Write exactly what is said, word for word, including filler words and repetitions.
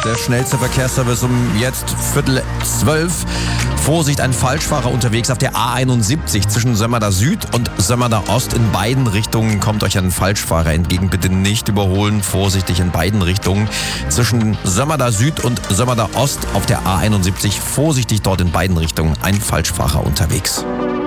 Der schnellste Verkehrsservice um jetzt Viertel zwölf. Vorsicht, ein Falschfahrer unterwegs auf der A einundsiebzig zwischen Sömmerda Süd und Sömmerda Ost. In beiden Richtungen kommt euch ein Falschfahrer entgegen. Bitte nicht überholen. Vorsichtig in beiden Richtungen. Zwischen Sömmerda Süd und Sömmerda Ost auf der A einundsiebzig. Vorsichtig dort in beiden Richtungen. Ein Falschfahrer unterwegs.